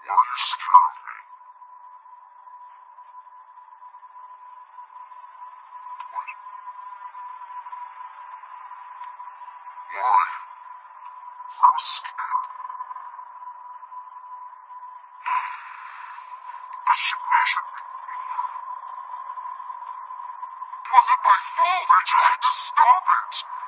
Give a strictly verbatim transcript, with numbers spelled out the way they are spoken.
Why are you scared of me? What? Why? I'm scared. I should, I should... It wasn't my fault. I tried to stop it.